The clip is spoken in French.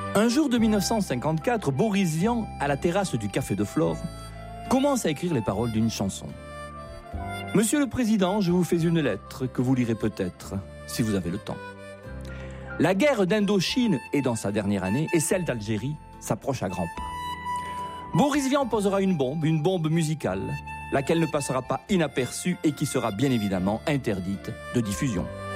Un jour de 1954, Boris Vian, à la terrasse du Café de Flore, commence à écrire les paroles d'une chanson. « Monsieur le Président, je vous fais une lettre que vous lirez peut-être, si vous avez le temps. La guerre d'Indochine est dans sa dernière année et celle d'Algérie s'approche à grands pas. Boris Vian posera une bombe musicale, laquelle ne passera pas inaperçue et qui sera bien évidemment interdite de diffusion.